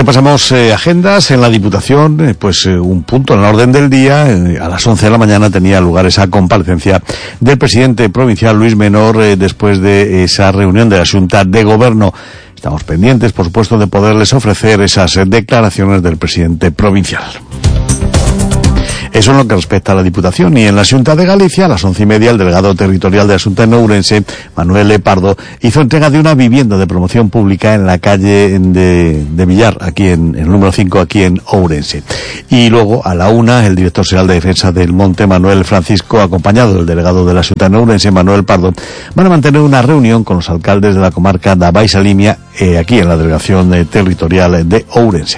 Repasamos agendas en la Diputación. Un punto en el orden del día. A las 11 de la mañana tenía lugar esa comparecencia del presidente provincial Luis Menor después de esa reunión de la Xunta de Gobierno. Estamos pendientes, por supuesto, de poderles ofrecer esas declaraciones del presidente provincial. Eso en lo que respecta a la Diputación. Y en la Xunta de Galicia, a las 11:30, el delegado territorial de la Xunta en Ourense, Manuel Pardo, hizo entrega de una vivienda de promoción pública en la calle de Villar, aquí en el número 5, aquí en Ourense. Y luego, a la 1, el director general de Defensa del Monte, Manuel Francisco, acompañado del delegado de la Xunta en Ourense, Manuel Pardo, van a mantener una reunión con los alcaldes de la comarca da Baixa Limia, aquí en la delegación territorial de Ourense.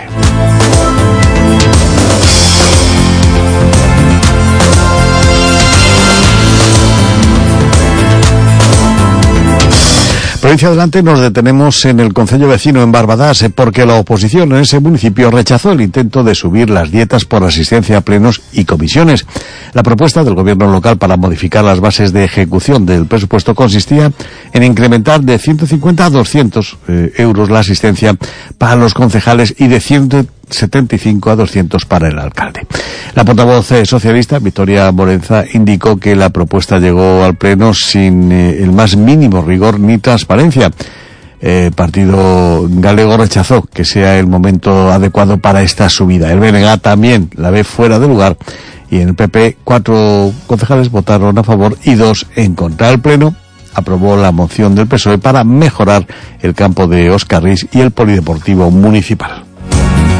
Provincia Adelante, nos detenemos en el concello vecino en Barbadás porque la oposición en ese municipio rechazó el intento de subir las dietas por asistencia a plenos y comisiones. La propuesta del gobierno local para modificar las bases de ejecución del presupuesto consistía en incrementar de 150 a 200 euros la asistencia para los concejales y de 175 a 200 para el alcalde. La portavoz socialista, Victoria Morenza, indicó que la propuesta llegó al pleno sin el más mínimo rigor ni transparencia. El partido galego rechazó que sea el momento adecuado para esta subida. El BNG también la ve fuera de lugar y en el PP 4 concejales votaron a favor y 2 en contra. El pleno aprobó la moción del PSOE para mejorar el campo de Oscarrís y el polideportivo municipal.